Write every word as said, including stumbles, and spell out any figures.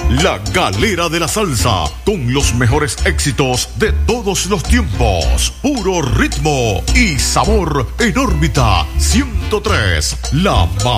La Galera de la Salsa, con los mejores éxitos de todos los tiempos. Puro ritmo y sabor en órbita ciento tres, la